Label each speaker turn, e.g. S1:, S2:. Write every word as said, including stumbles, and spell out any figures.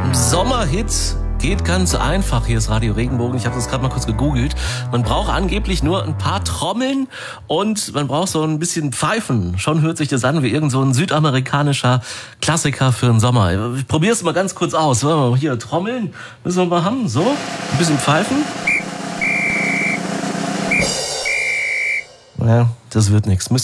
S1: Sommerhit geht ganz einfach. Hier ist Radio Regenbogen. Ich habe das gerade mal kurz gegoogelt. Man braucht angeblich nur ein paar Trommeln und man braucht so ein bisschen Pfeifen. Schon hört sich das an wie irgend so ein südamerikanischer Klassiker für den Sommer. Ich probiere es mal ganz kurz aus. Hier, Trommeln müssen wir mal haben. So, ein bisschen Pfeifen. Ja, das wird nichts. Müsst